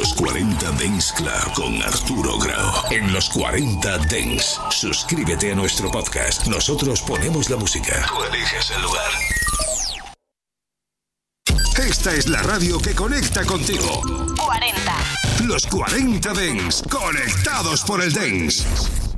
Los 40 Dance Club con Arturo Grau. En Los 40 Dance. Suscríbete a nuestro podcast. Nosotros ponemos la música. Tú eliges el lugar. Esta es la radio que conecta contigo. 40. Los 40 Dance. Conectados por el Dance.